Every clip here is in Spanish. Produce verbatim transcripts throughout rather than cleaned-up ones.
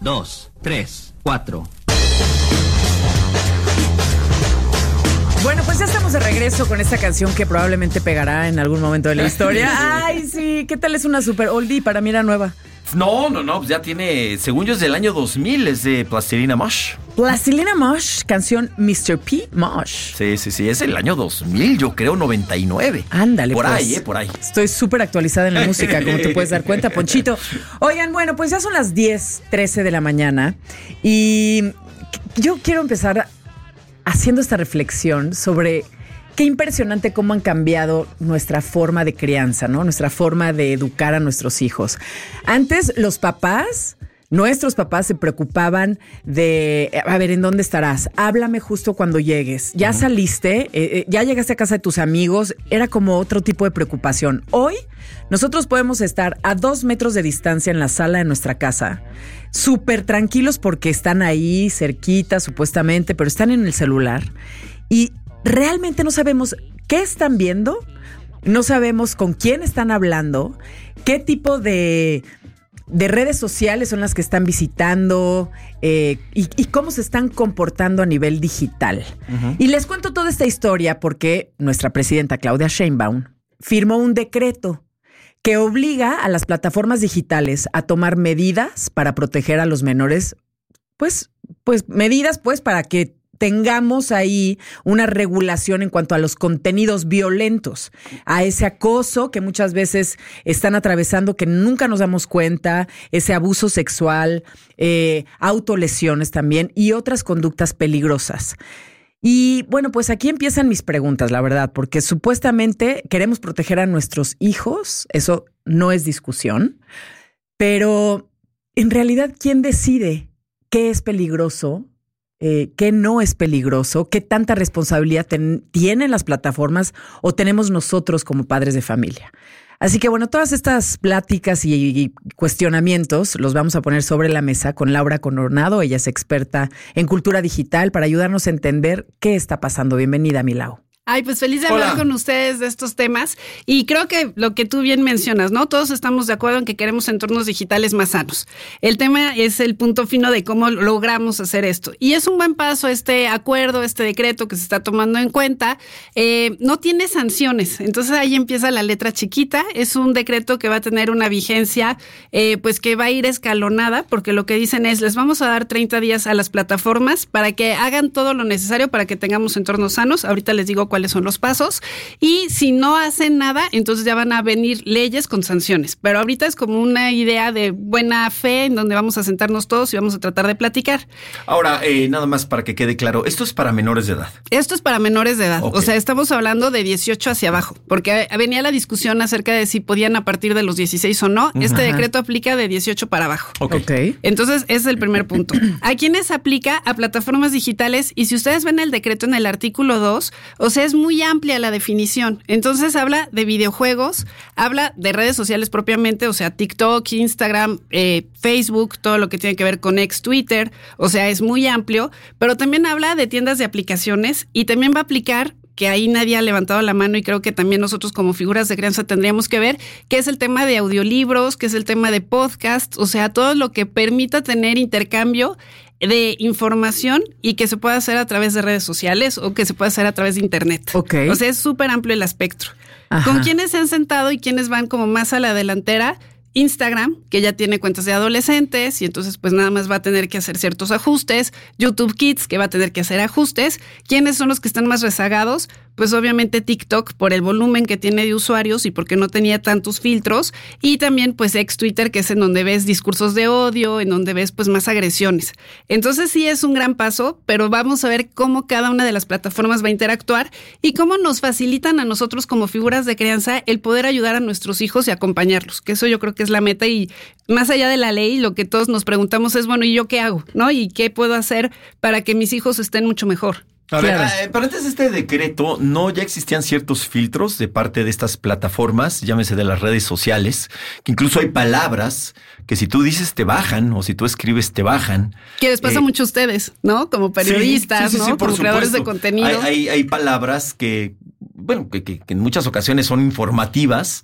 dos, tres, cuatro. Bueno, pues ya estamos de regreso con esta canción que probablemente pegará en algún momento de la historia. Ay, sí, ¿qué tal? Es una super oldie, para mí era nueva. No, no, no, pues ya tiene, según yo es del año dos mil, es de Plastilina Mosh. Plastilina Mosh, canción mister P. Mosh. Sí, sí, sí, es el año dos mil, yo creo, noventa y nueve. Ándale, Por pues. ahí, eh, por ahí. Estoy súper actualizada en la música, como te puedes dar cuenta, Ponchito. Oigan, bueno, pues ya son las diez trece de la mañana y yo quiero empezar haciendo esta reflexión sobre qué impresionante cómo han cambiado nuestra forma de crianza, ¿no? Nuestra forma de educar a nuestros hijos. Antes, los papás, nuestros papás se preocupaban de, a ver, ¿en dónde estarás? Háblame justo cuando llegues. ¿Ya uh-huh. saliste? Eh, ¿Ya llegaste a casa de tus amigos? Era como otro tipo de preocupación. Hoy, nosotros podemos estar a dos metros de distancia en la sala de nuestra casa, súper tranquilos porque están ahí, cerquita, supuestamente, pero están en el celular y realmente no sabemos qué están viendo, no sabemos con quién están hablando, qué tipo de, de redes sociales son las que están visitando eh, y, y cómo se están comportando a nivel digital. Uh-huh. Y les cuento toda esta historia porque nuestra presidenta Claudia Sheinbaum firmó un decreto que obliga a las plataformas digitales a tomar medidas para proteger a los menores, pues, pues medidas pues para que tengamos ahí una regulación en cuanto a los contenidos violentos, a ese acoso que muchas veces están atravesando, que nunca nos damos cuenta, ese abuso sexual, eh, autolesiones también y otras conductas peligrosas. Y bueno, pues aquí empiezan mis preguntas, la verdad, porque supuestamente queremos proteger a nuestros hijos, eso no es discusión, pero en realidad, ¿quién decide qué es peligroso? Eh, ¿Qué no es peligroso? ¿Qué tanta responsabilidad ten, tienen las plataformas o tenemos nosotros como padres de familia? Así que bueno, todas estas pláticas y, y cuestionamientos los vamos a poner sobre la mesa con Laura Coronado. Ella es experta en cultura digital para ayudarnos a entender qué está pasando. Bienvenida, Milau. Ay, pues feliz de hablar Hola. con ustedes de estos temas y creo que lo que tú bien mencionas, ¿no? Todos estamos de acuerdo en que queremos entornos digitales más sanos. El tema es el punto fino de cómo logramos hacer esto y es un buen paso este acuerdo, este decreto que se está tomando en cuenta. Eh, no tiene sanciones, entonces ahí empieza la letra chiquita. Es un decreto que va a tener una vigencia eh, pues que va a ir escalonada porque lo que dicen es les vamos a dar treinta días a las plataformas para que hagan todo lo necesario para que tengamos entornos sanos. Ahorita les digo cuáles son los pasos y si no hacen nada, entonces ya van a venir leyes con sanciones. Pero ahorita es como una idea de buena fe en donde vamos a sentarnos todos y vamos a tratar de platicar. Ahora, eh, nada más para que quede claro, esto es para menores de edad. Esto es para menores de edad. Okay. O sea, estamos hablando de dieciocho hacia abajo, porque venía la discusión acerca de si podían a partir de los dieciséis o no. Uh-huh. Este decreto aplica de dieciocho para abajo. Okay. ok. Entonces, ese es el primer punto. ¿A quiénes aplica? A plataformas digitales. Y si ustedes ven el decreto en el artículo dos, o sea, es muy amplia la definición. Entonces habla de videojuegos, habla de redes sociales propiamente, o sea, TikTok, Instagram, eh, Facebook, todo lo que tiene que ver con ex Twitter, o sea, es muy amplio, pero también habla de tiendas de aplicaciones y también va a aplicar, que ahí nadie ha levantado la mano y creo que también nosotros como figuras de crianza tendríamos que ver, que es el tema de audiolibros, que es el tema de podcast, o sea, todo lo que permita tener intercambio de información y que se pueda hacer a través de redes sociales o que se pueda hacer a través de internet. Okay. O sea, es súper amplio el espectro. Ajá. ¿Con quiénes se han sentado y quiénes van como más a la delantera? Instagram, que ya tiene cuentas de adolescentes y entonces pues nada más va a tener que hacer ciertos ajustes. YouTube Kids, que va a tener que hacer ajustes. ¿Quiénes son los que están más rezagados? Pues obviamente TikTok por el volumen que tiene de usuarios y porque no tenía tantos filtros. Y también pues ex Twitter, que es en donde ves discursos de odio, en donde ves pues más agresiones. Entonces sí es un gran paso, pero vamos a ver cómo cada una de las plataformas va a interactuar y cómo nos facilitan a nosotros como figuras de crianza el poder ayudar a nuestros hijos y acompañarlos, que eso yo creo que es la meta y más allá de la ley, lo que todos nos preguntamos es, bueno, ¿y yo qué hago? ¿No? ¿Y qué puedo hacer para que mis hijos estén mucho mejor? A Claro. ver, eh, pero antes de este decreto, ¿no ya existían ciertos filtros de parte de estas plataformas, llámese de las redes sociales, que incluso hay palabras que si tú dices te bajan o si tú escribes te bajan? Que les pasa eh, mucho a ustedes, ¿no? Como periodistas, sí, sí, sí, ¿no? sí, por Como creadores de supuesto. contenido. Hay, hay, hay palabras que, bueno, que, que, que en muchas ocasiones son informativas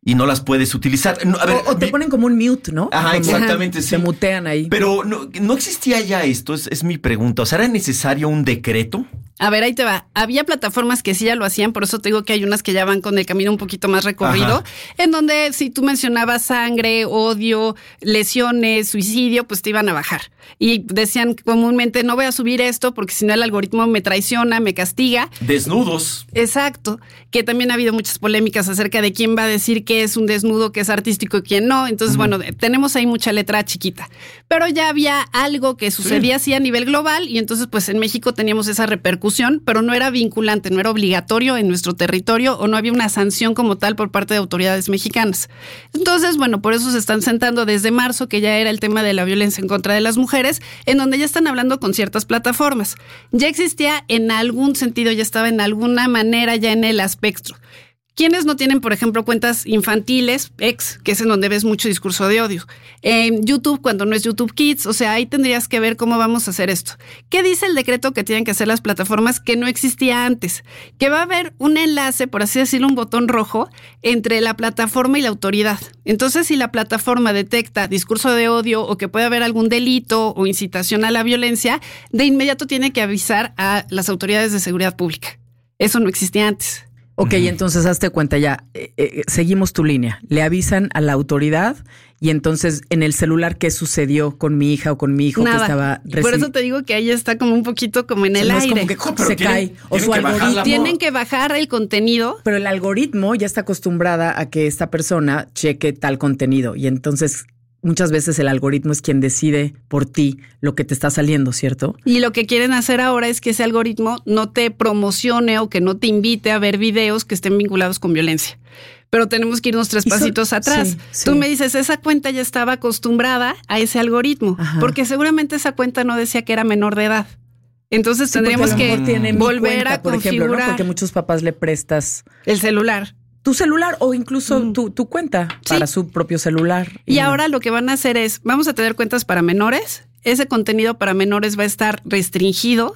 y no las puedes utilizar. No, a ver, o, o te mi, ponen como un mute, ¿no? Ajá, como, exactamente, sí. Se mutean ahí. Pero no, no existía ya esto, es, es mi pregunta. O sea, ¿era necesario un decreto? A ver, ahí te va. Había plataformas que sí ya lo hacían, por eso te digo que hay unas que ya van con el camino un poquito más recorrido, Ajá. en donde si tú mencionabas sangre, odio, lesiones, suicidio, pues te iban a bajar. Y decían comúnmente, no voy a subir esto porque si no el algoritmo me traiciona, me castiga. Desnudos. Exacto. Que también ha habido muchas polémicas acerca de quién va a decir que es un desnudo, que es artístico y quién no. Entonces, uh-huh. bueno, tenemos ahí mucha letra chiquita. Pero ya había algo que sucedía sí. así a nivel global y entonces pues en México teníamos esa repercusión, pero no era vinculante, no era obligatorio en nuestro territorio o no había una sanción como tal por parte de autoridades mexicanas. Entonces, bueno, por eso se están sentando desde marzo, que ya era el tema de la violencia en contra de las mujeres, en donde ya están hablando con ciertas plataformas. Ya existía en algún sentido, ya estaba en alguna manera ya en el aspecto. ¿Quiénes no tienen, por ejemplo, cuentas infantiles, ex, que es en donde ves mucho discurso de odio? En YouTube, cuando no es YouTube Kids, o sea, ahí tendrías que ver cómo vamos a hacer esto. ¿Qué dice el decreto que tienen que hacer las plataformas que no existía antes? Que va a haber un enlace, por así decirlo, un botón rojo, entre la plataforma y la autoridad. Entonces, si la plataforma detecta discurso de odio o que puede haber algún delito o incitación a la violencia, de inmediato tiene que avisar a las autoridades de seguridad pública. Eso no existía antes. Ok, uh-huh. entonces hazte cuenta ya, eh, eh, seguimos tu línea. Le avisan a la autoridad y entonces en el celular, ¿qué sucedió con mi hija o con mi hijo Nada. que estaba recién? Por eso te digo que ahí está como un poquito como en el no aire. Es como que oh, se tienen, cae. O su algoritmo. Tienen que bajar el contenido. Pero el algoritmo ya está acostumbrada a que esta persona cheque tal contenido y entonces muchas veces el algoritmo es quien decide por ti lo que te está saliendo, ¿cierto? Y lo que quieren hacer ahora es que ese algoritmo no te promocione o que no te invite a ver videos que estén vinculados con violencia. Pero tenemos que irnos tres pasitos son, atrás. Sí, sí. Tú me dices, esa cuenta ya estaba acostumbrada a ese algoritmo, Ajá. porque seguramente esa cuenta no decía que era menor de edad. Entonces sí, tendríamos que volver cuenta, a por configurar. Ejemplo, ¿no? Porque muchos papás le prestas el celular. Tu celular o incluso mm. tu, tu cuenta sí. para su propio celular. Y, y ahora lo que van a hacer es, vamos a tener cuentas para menores, ese contenido para menores va a estar restringido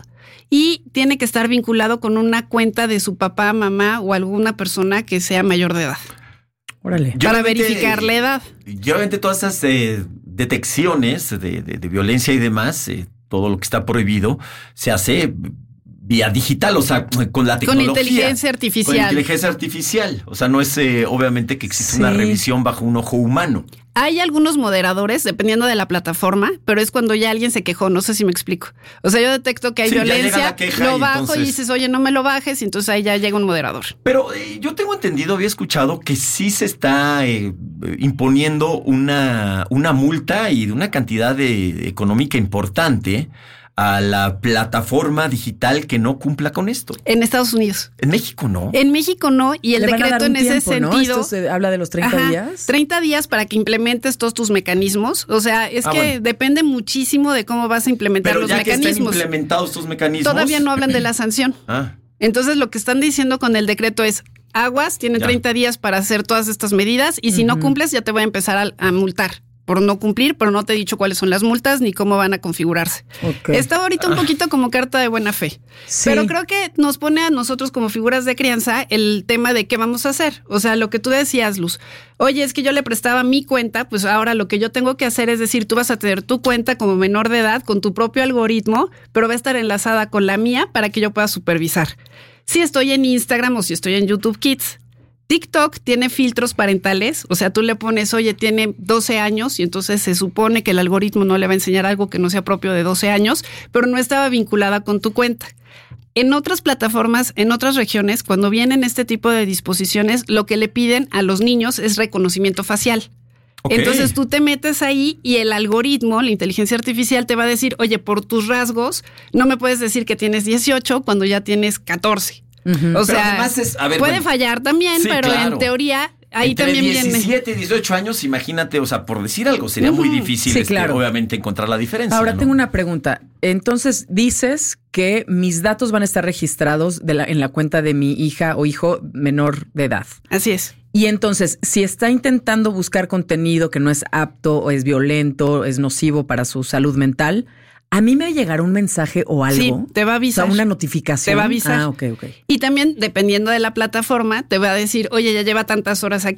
y tiene que estar vinculado con una cuenta de su papá, mamá o alguna persona que sea mayor de edad. Órale. Para verificar la edad. Y obviamente todas esas eh, detecciones de, de, de violencia y demás, eh, todo lo que está prohibido, se hace vía digital, o sea, con la tecnología. Con inteligencia artificial. Con inteligencia artificial. O sea, no es eh, obviamente que existe sí. una revisión bajo un ojo humano. Hay algunos moderadores, dependiendo de la plataforma, pero es cuando ya alguien se quejó, no sé si me explico. O sea, yo detecto que hay sí, violencia, lo bajo y, entonces... y dices, oye, no me lo bajes, y entonces ahí ya llega un moderador. Pero eh, yo tengo entendido, había escuchado que sí se está eh, imponiendo una, una multa y de una cantidad de, económica importante a la plataforma digital que no cumpla con esto. En Estados Unidos. En México no. En México no, y el decreto en ese tiempo, ¿no? sentido. Esto se habla de los treinta Ajá, días. treinta días para que implementes todos tus mecanismos. O sea, es ah, que bueno. depende muchísimo de cómo vas a implementar Pero los ya mecanismos. Que estén implementados estos mecanismos. Todavía no hablan de la sanción. Ah. Entonces, lo que están diciendo con el decreto es aguas, tienen ya. treinta días para hacer todas estas medidas y si uh-huh. no cumples ya te voy a empezar a, a multar por no cumplir, pero no te he dicho cuáles son las multas ni cómo van a configurarse. Okay. Está ahorita un poquito como carta de buena fe, sí. pero creo que nos pone a nosotros como figuras de crianza el tema de qué vamos a hacer. O sea, lo que tú decías, Luz, oye, es que yo le prestaba mi cuenta, pues ahora lo que yo tengo que hacer es decir, tú vas a tener tu cuenta como menor de edad con tu propio algoritmo, pero va a estar enlazada con la mía para que yo pueda supervisar. Si estoy en Instagram o si estoy en YouTube Kids. TikTok tiene filtros parentales, o sea, tú le pones, oye, tiene doce años y entonces se supone que el algoritmo no le va a enseñar algo que no sea propio de doce años, pero no estaba vinculada con tu cuenta. En otras plataformas, en otras regiones, cuando vienen este tipo de disposiciones, lo que le piden a los niños es reconocimiento facial. Okay. Entonces tú te metes ahí y el algoritmo, la inteligencia artificial te va a decir, oye, por tus rasgos, no me puedes decir que tienes dieciocho cuando ya tienes catorce. Uh-huh. O sea, es, ver, puede bueno, fallar también, sí, pero claro. en teoría ahí Entre también diecisiete, viene. diecisiete, dieciocho años, imagínate, o sea, por decir algo, sería uh-huh. muy difícil, sí, este, claro. obviamente, encontrar la diferencia. Ahora ¿no? tengo una pregunta. Entonces, dices que mis datos van a estar registrados de la, en la cuenta de mi hija o hijo menor de edad. Así es. Y entonces, si está intentando buscar contenido que no es apto o es violento, es nocivo para su salud mental, ¿a mí me va a llegar un mensaje o algo? Sí, te va a avisar. O sea, una notificación. Te va a avisar. Ah, ok, ok. Y también, dependiendo de la plataforma, te va a decir, oye, ya lleva tantas horas aquí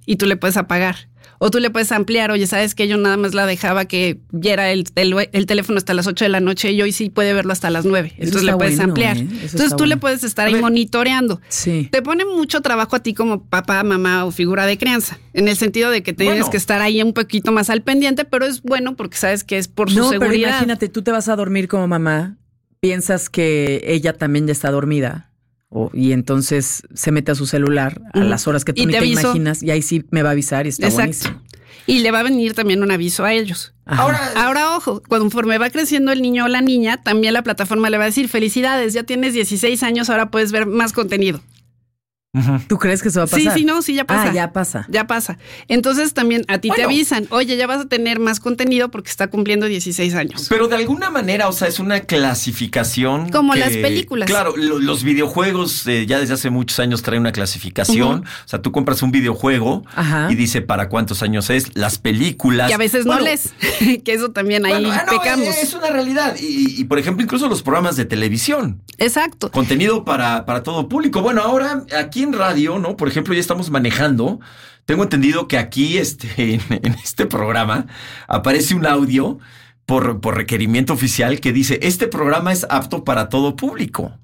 y tú le puedes apagar. O tú le puedes ampliar, oye, ¿sabes que yo nada más la dejaba que viera el, el, el teléfono hasta las ocho de la noche y hoy sí puede verlo hasta las nueve? Eso Entonces le puedes bueno, ampliar. ¿eh? Entonces tú bueno. le puedes estar A ahí ver. monitoreando. Sí. Te pone mucho trabajo a ti como papá, mamá o figura de crianza, en el sentido de que tienes Bueno. que estar ahí un poquito más al pendiente, pero es bueno porque sabes que es por su No, pero seguridad. imagínate, tú te vas a dormir como mamá, piensas que ella también ya está dormida. O, y entonces se mete a su celular a Ujú. las horas que tú Y ni te te, aviso. imaginas y ahí sí me va a avisar y está Exacto. buenísimo. Y le va a venir también un aviso a ellos. Ajá. Ahora, Ahora, ojo, conforme va creciendo el niño o la niña, también la plataforma le va a decir, felicidades, ya tienes dieciséis años, ahora puedes ver más contenido. Ujú. ¿Tú crees que eso va a Sí, pasar? sí, no, sí, ya pasa. Ah, ya pasa. Ya pasa. Entonces también a ti te Bueno. avisan, oye, ya vas a tener más contenido porque está cumpliendo dieciséis años. Pero de alguna manera, o sea, es una clasificación. Como que- las películas. Claro, lo- los videojuegos eh, ya desde hace muchos años traen una clasificación. Ujú. O sea, tú compras un videojuego Ajá. y dice para cuántos años es. Las películas. Y a veces Bueno, no lees, que eso también ahí bueno, ah, no, pecamos. Es una realidad. Y, y, por ejemplo, incluso los programas de televisión. Exacto. Contenido para, para todo público. Bueno, ahora aquí en radio, ¿no? Por ejemplo, ya estamos manejando. Tengo entendido que aquí, este, en, en este programa, aparece un audio por, por requerimiento oficial que dice: este programa es apto para todo público.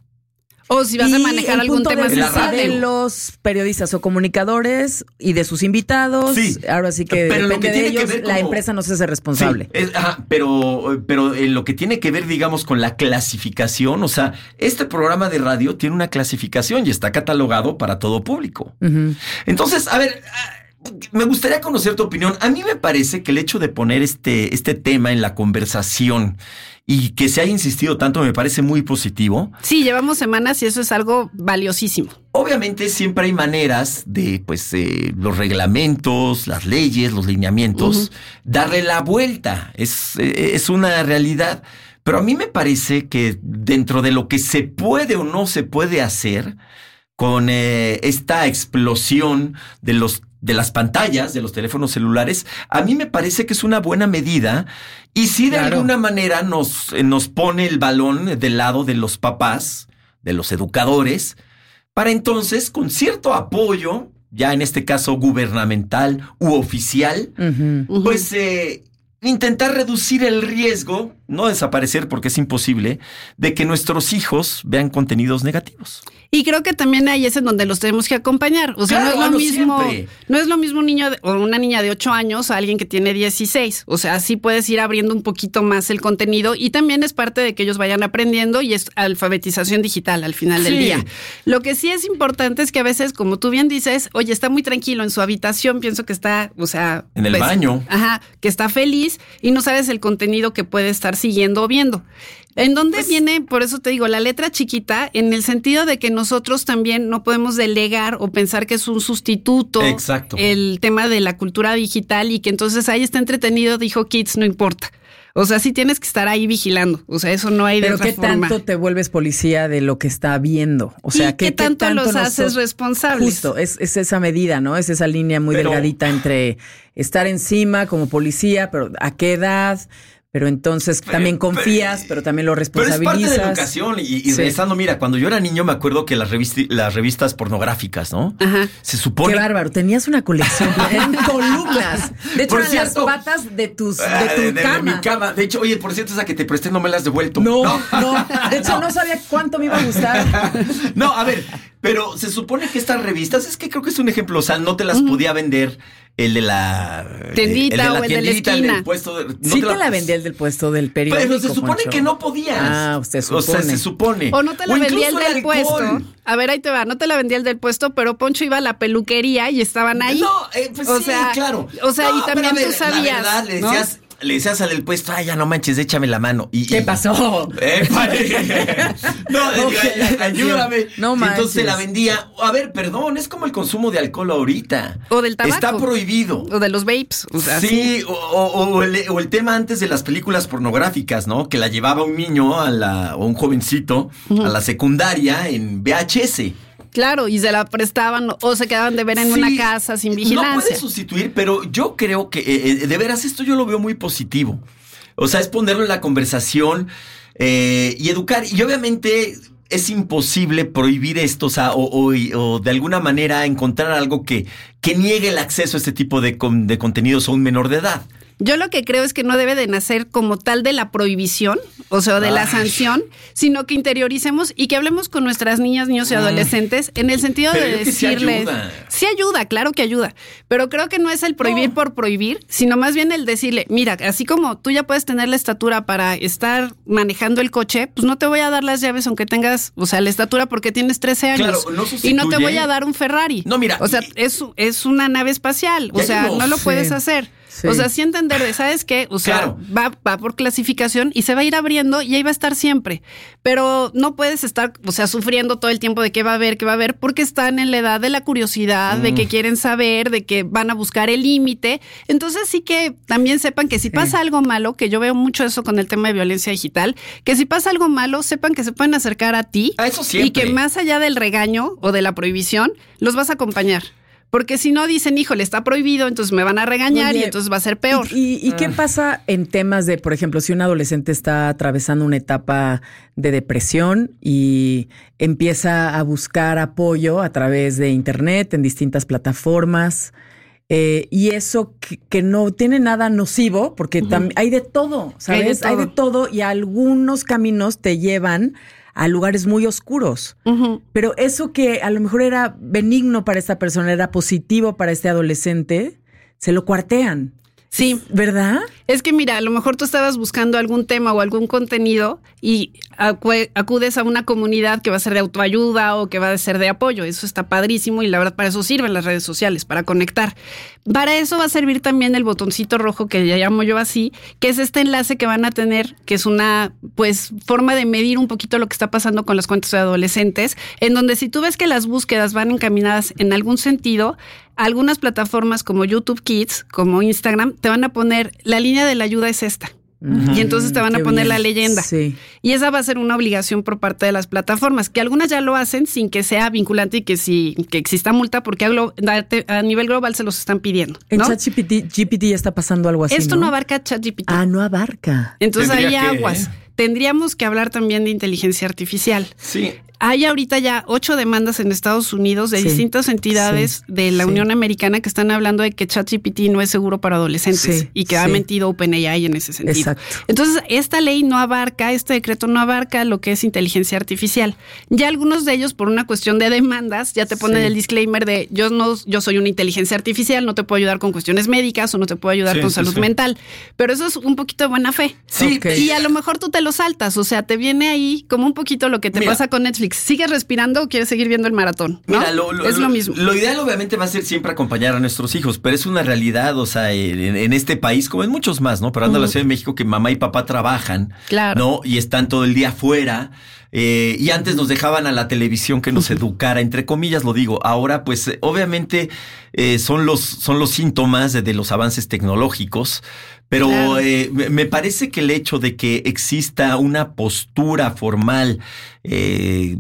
O si vas a Y manejar el algún punto tema de la vista radio. de los periodistas o comunicadores y de sus invitados. Sí. Ahora sí que Pero lo depende que de tiene que ellos, ver la como- empresa no se hace responsable. Sí, es- ajá, pero, pero en lo que tiene que ver, digamos, con la clasificación, o sea, este programa de radio tiene una clasificación y está catalogado para todo público. Ujú. Entonces, a ver, ah, me gustaría conocer tu opinión. A mí me parece que el hecho de poner este, este tema en la conversación y que se haya insistido tanto me parece muy positivo. Sí, llevamos semanas y eso es algo valiosísimo. Obviamente siempre hay maneras de, pues, eh, los reglamentos, las leyes, los lineamientos, Ujú. darle la vuelta. Es, eh, es una realidad. Pero a mí me parece que dentro de lo que se puede o no se puede hacer con eh, esta explosión de los de las pantallas, de los teléfonos celulares, a mí me parece que es una buena medida y sí de Claro. alguna manera nos, eh, nos pone el balón del lado de los papás, de los educadores, para entonces, con cierto apoyo, ya en este caso gubernamental u oficial, Ujú. Ujú. pues eh, intentar reducir el riesgo, no desaparecer porque es imposible, de que nuestros hijos vean contenidos negativos. Y creo que también ahí es en donde los tenemos que acompañar. O sea, Claro, no es ah, lo no, mismo, siempre. no es lo mismo un niño de- o una niña de ocho años a alguien que tiene dieciséis. O sea, sí puedes ir abriendo un poquito más el contenido y también es parte de que ellos vayan aprendiendo y es alfabetización digital al final del Sí. día. Lo que sí es importante es que a veces, como tú bien dices, oye, está muy tranquilo en su habitación, pienso que está, o sea, En el pues, baño. Ajá, que está feliz y no sabes el contenido que puede estar siguiendo o viendo. ¿En dónde Pues- viene, por eso te digo, la letra chiquita? En el sentido de que nosotros también no podemos delegar o pensar que es un sustituto. Exacto. El tema de la cultura digital y que entonces ahí está entretenido, dijo Kids, no importa. O sea, sí tienes que estar ahí vigilando. O sea, eso no hay de Pero otra ¿qué forma. tanto te vuelves policía de lo que está viendo? O sea, ¿Y qué tanto los haces responsables? Justo, es, es esa medida, ¿no? Es esa línea muy Pero- delgadita entre estar encima como policía, pero ¿a qué edad? Pero entonces también pero- confías, pero también lo Pero es responsabilizas. parte de la educación y, y Sí. regresando, mira, cuando yo era niño me acuerdo que las, revisti- las revistas pornográficas, ¿no? Ajá. Se supone... Qué bárbaro, tenías una colección, eran columnas. De hecho, Por eran cierto, las patas de tus de Ah, tu de, de- de cama. mi cama. De hecho, oye, por cierto, esa que te presté no me la has devuelto. No, no, de hecho no. sabía cuánto me iba a gustar. No, a ver, pero se supone que estas revistas, es que creo que es un ejemplo, o sea, no te las podía vender el de la Tiendita el o el de la tiendita, el esquina. del puesto de, no Sí te la- la vendía el del puesto del periódico. Pero se supone Poncho. que no podías. Ah, usted O sea, supone. se supone. O no te la vendía el incluso del alcohol. puesto. A ver, ahí te va. No te la vendía el del puesto, pero Poncho iba a la peluquería y estaban ahí. No, eh, pues O sí, sea, claro. o sea, y No, también pero a tú ver, sabías, La verdad, le ¿no? decías, le decías al del puesto, ay, ya no manches, échame la mano. Y, ¿Qué y- pasó? Eh, no, No, digo, que la ay, canción. ayúdame. No Y entonces manches. la vendía. A ver, perdón, es como el consumo de alcohol ahorita. O del tabaco. Está prohibido. O de los vapes. O sea, Sí, o, o- o el, o el tema antes de las películas pornográficas, ¿no? Que la llevaba un niño a la, o un jovencito a la secundaria en V H S. Claro, y se la prestaban o se quedaban de ver en Sí, una casa sin No vigilancia. puede sustituir, pero yo creo que eh, eh, de veras esto yo lo veo muy positivo. O sea, es ponerlo en la conversación eh, y educar. Y obviamente es imposible prohibir esto, o sea, o, o, o de alguna manera encontrar algo que, que niegue el acceso a este tipo de, de contenidos a un menor de edad. Yo lo que creo es que no debe de nacer como tal de la prohibición, o sea, de Ay. la sanción, sino que interioricemos y que hablemos con nuestras niñas, niños y adolescentes en el sentido pero de decirles... Sí ayuda. sí ayuda, claro que ayuda, pero creo que no es el prohibir no. por prohibir, sino más bien el decirle, mira, así como tú ya puedes tener la estatura para estar manejando el coche, pues no te voy a dar las llaves aunque tengas, o sea, la estatura porque tienes trece años. Claro, no sustituye. Y no te voy a dar un Ferrari. No, mira. O sea, y, es, es una nave espacial, o sea, no lo sí. puedes hacer. Sí. O sea, sí entender de, ¿sabes qué? O sea, claro. va, va por clasificación y se va a ir abriendo y ahí va a estar siempre. Pero no puedes estar, o sea, sufriendo todo el tiempo de qué va a haber, qué va a haber, porque están en la edad de la curiosidad, mm. de que quieren saber, de que van a buscar el límite. Entonces sí que también sepan que si sí. pasa algo malo, que yo veo mucho eso con el tema de violencia digital, que si pasa algo malo, sepan que se pueden acercar a ti. A eso siempre. Y que más allá del regaño o de la prohibición, los vas a acompañar. Porque si no dicen, híjole, está prohibido, entonces me van a regañar Oye, y entonces va a ser peor. ¿Y, y, y qué ah. pasa en temas de, por ejemplo, si un adolescente está atravesando una etapa de depresión y empieza a buscar apoyo a través de internet, en distintas plataformas, eh, y eso que, que no tiene nada nocivo, porque uh-huh. tam- hay de todo, ¿sabes? Hay de todo. hay de todo y algunos caminos te llevan a lugares muy oscuros. Uh-huh. Pero eso que a lo mejor era benigno para esta persona, era positivo para este adolescente, se lo cuartean. Sí. ¿Verdad? Es que mira, a lo mejor tú estabas buscando algún tema o algún contenido y acu- acudes a una comunidad que va a ser de autoayuda o que va a ser de apoyo. Eso está padrísimo y la verdad para eso sirven las redes sociales, para conectar. Para eso va a servir también el botoncito rojo que ya llamo yo así, que es este enlace que van a tener, que es una pues forma de medir un poquito lo que está pasando con las cuentas de adolescentes, en donde si tú ves que las búsquedas van encaminadas en algún sentido, algunas plataformas como YouTube Kids, como Instagram, te van a poner, la línea de la ayuda es esta. Uh-huh. Y entonces te van Qué a poner bien. la leyenda. Sí. Y esa va a ser una obligación por parte de las plataformas, que algunas ya lo hacen sin que sea vinculante y que sí, que exista multa, porque a, glo- a nivel global se los están pidiendo, ¿no? En ChatGPT G P T ya está pasando algo así, Esto ¿no? no abarca ChatGPT. Ah, no abarca. Entonces ahí que, aguas. ¿eh? Tendríamos que hablar también de inteligencia artificial. Sí. Hay ahorita ya ocho demandas en Estados Unidos de sí, distintas entidades sí, de la sí. Unión Americana que están hablando de que ChatGPT no es seguro para adolescentes sí, y que sí. ha mentido OpenAI en ese sentido. Exacto. Entonces, esta ley no abarca, este decreto no abarca lo que es inteligencia artificial. Ya algunos de ellos, por una cuestión de demandas, ya te ponen sí. el disclaimer de yo no, yo soy una inteligencia artificial, no te puedo ayudar con cuestiones médicas o no te puedo ayudar sí, con sí, salud sí. mental. Pero eso es un poquito de buena fe. Sí. Okay. Y a lo mejor tú te lo saltas, o sea, te viene ahí como un poquito lo que te Mira. pasa con Netflix. ¿Sigues respirando o quieres seguir viendo el maratón? ¿No? Mira, lo, lo, es lo mismo. Lo ideal obviamente va a ser siempre acompañar a nuestros hijos, pero es una realidad, o sea, en, en este país, como en muchos más, ¿no? Pero ando uh-huh. a la Ciudad de México que mamá y papá trabajan, claro. ¿no? Y están todo el día afuera. Eh, y antes nos dejaban a la televisión que nos uh-huh. educara, entre comillas lo digo. Ahora, pues, eh, obviamente eh, son los son los síntomas de, de los avances tecnológicos. Pero claro. eh, me parece que el hecho de que exista una postura formal eh,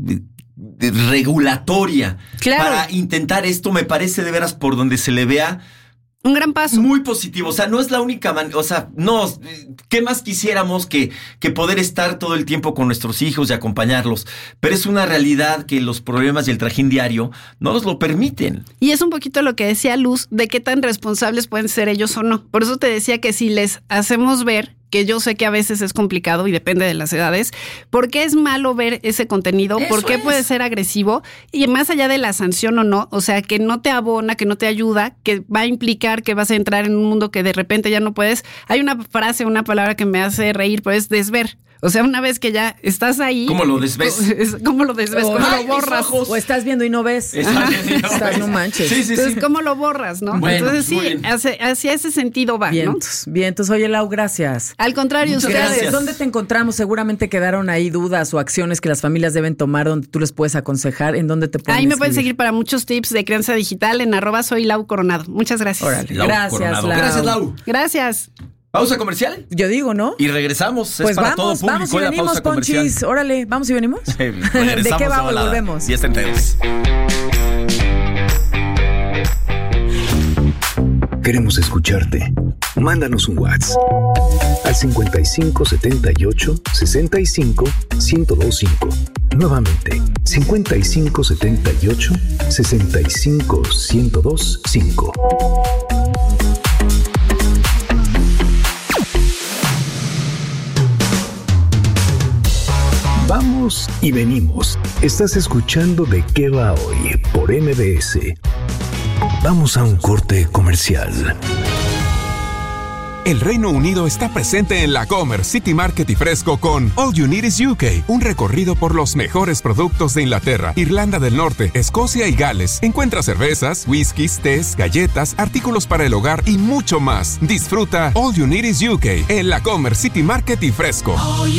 regulatoria claro. para intentar esto, me parece de veras por donde se le vea un gran paso. Muy positivo. O sea, no es la única manera. O sea, no, ¿qué más quisiéramos que, que poder estar todo el tiempo con nuestros hijos y acompañarlos? Pero es una realidad que los problemas y el trajín diario no nos lo permiten. Y es un poquito lo que decía Luz, de qué tan responsables pueden ser ellos o no. Por eso te decía que si les hacemos ver, que yo sé que a veces es complicado y depende de las edades, ¿por qué es malo ver ese contenido? Eso ¿Por qué es. puede ser agresivo? Y más allá de la sanción o no, o sea, que no te abona, que no te ayuda, que va a implicar que vas a entrar en un mundo que de repente ya no puedes. Hay una frase, una palabra que me hace reír, pero es desver. O sea, una vez que ya estás ahí... ¿Cómo lo desves? ¿Cómo lo desves? ¿Cómo Ay, lo borras? O estás viendo y no ves. Estás viendo y no estás, ves. No manches. Sí, sí, Entonces, sí. ¿cómo lo borras, no? Bueno, Entonces, sí, bien. hacia, hacia ese sentido va, vientos, ¿no? Vientos. Oye, Lau, gracias. Al contrario, Muchas ustedes. gracias. ¿Dónde te encontramos? Seguramente quedaron ahí dudas o acciones que las familias deben tomar donde tú les puedes aconsejar. ¿En dónde te pueden Ahí me escribir? pueden seguir para muchos tips de crianza digital en arroba soy Lau Coronado. Muchas gracias. Órale. Lau Gracias, Coronado. Lau. Gracias, Lau. Gracias. ¿Pausa comercial? Yo digo, ¿no? Y regresamos. Pues es para vamos, todo vamos y público la venimos, pausa comercial. Ponchis. Órale, ¿vamos y venimos? Regresamos ¿De qué de vamos? volada. Volvemos. Y está enteros. Queremos escucharte. Mándanos un WhatsApp al cincuenta y cinco setenta y ocho sesenta y cinco ciento veinticinco. Nuevamente, cincuenta y cinco setenta y ocho, sesenta y cinco ciento dos cinco. Vamos y venimos. Estás escuchando De Qué Va Hoy por M B S. Vamos a un corte comercial. El Reino Unido está presente en la Comer, City Market y Fresco con All You Need Is U K, un recorrido por los mejores productos de Inglaterra, Irlanda del Norte, Escocia y Gales. Encuentra cervezas, whiskies, tés, galletas, artículos para el hogar y mucho más. Disfruta All You Need Is U K en la Comer, City Market y Fresco.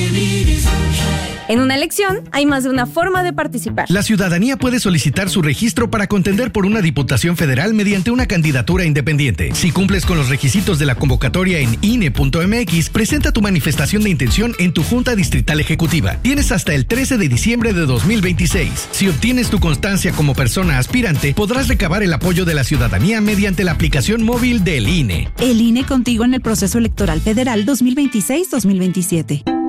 En una elección hay más de una forma de participar. La ciudadanía puede solicitar su registro para contender por una diputación federal mediante una candidatura independiente. Si cumples con los requisitos de la convocatoria en I N E punto M X, presenta tu manifestación de intención en tu Junta Distrital Ejecutiva. Tienes hasta el trece de diciembre de dos mil veintiséis. Si obtienes tu constancia como persona aspirante, podrás recabar el apoyo de la ciudadanía mediante la aplicación móvil del I N E. El I N E contigo en el proceso electoral federal dos mil veintiséis dos mil veintisiete.